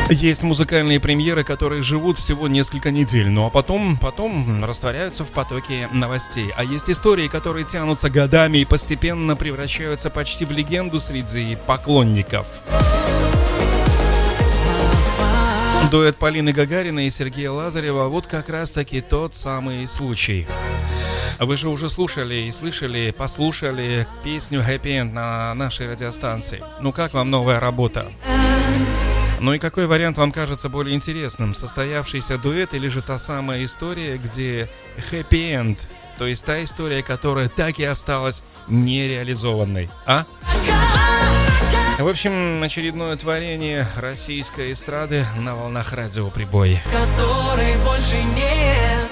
Есть музыкальные премьеры, которые живут всего несколько недель, ну а потом растворяются в потоке новостей. А есть истории, которые тянутся годами и постепенно превращаются почти в легенду среди поклонников. Дуэт Полины Гагариной и Сергея Лазарева — вот как раз-таки тот самый случай. Вы же уже слушали и слышали, послушали песню «Happy End» на нашей радиостанции. Ну как вам новая работа? Ну и какой вариант вам кажется более интересным? Состоявшийся дуэт или же та самая история, где happy end, то есть та история, которая так и осталась нереализованной, а? В общем, очередное творение российской эстрады на волнах радио «Прибой». Которой больше нет.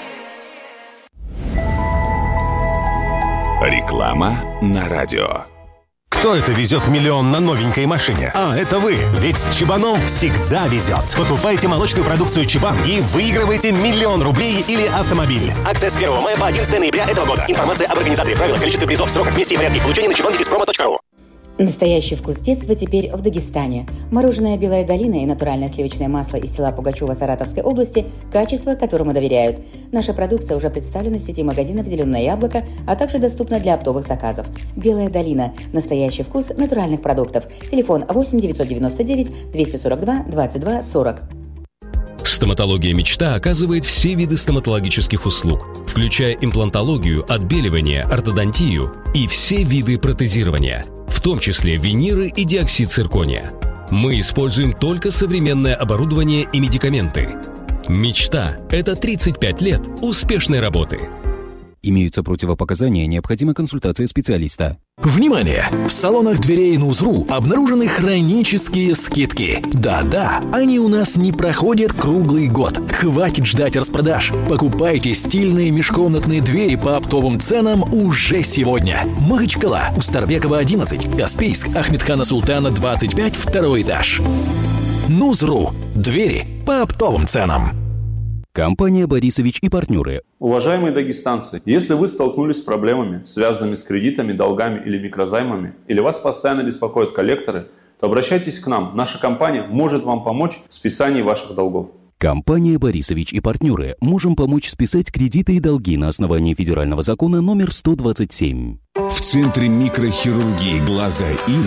Реклама на радио. Кто это везет миллион на новенькой машине? А, это вы! Ведь с Чебаном всегда везет. Покупайте молочную продукцию Чебан и выигрывайте 1 000 000 рублей или автомобиль. Акция с 1 мая по 11 ноября этого года. Информация об организаторе, правилах, количестве призов, сроках, месте и порядке получения на чебан-promo.ru. Настоящий вкус детства теперь в Дагестане. Мороженое «Белая долина» и натуральное сливочное масло из села Пугачева Саратовской области – качество, которому доверяют. Наша продукция уже представлена в сети магазинов «Зеленое яблоко», а также доступна для оптовых заказов. «Белая долина» – настоящий вкус натуральных продуктов. Телефон 8 999 242 22 40. Стоматология «Мечта» оказывает все виды стоматологических услуг, включая имплантологию, отбеливание, ортодонтию и все виды протезирования, в том числе виниры и диоксид циркония. Мы используем только современное оборудование и медикаменты. «Мечта» — это 35 лет успешной работы. Имеются противопоказания, необходима консультация специалиста. Внимание! В салонах дверей Нузру обнаружены хронические скидки. Да-да, они у нас не проходят круглый год. Хватит ждать распродаж. Покупайте стильные межкомнатные двери по оптовым ценам уже сегодня. Махачкала, Устарбекова 11, Каспийск, Ахмедхана Султана 25, 2 этаж. Нузру. Двери по оптовым ценам. Компания «Борисович и партнеры». Уважаемые дагестанцы, если вы столкнулись с проблемами, связанными с кредитами, долгами или микрозаймами, или вас постоянно беспокоят коллекторы, то обращайтесь к нам. Наша компания может вам помочь в списании ваших долгов. Компания «Борисович и партнеры». Можем помочь списать кредиты и долги на основании федерального закона номер 127. В Центре микрохирургии глаза и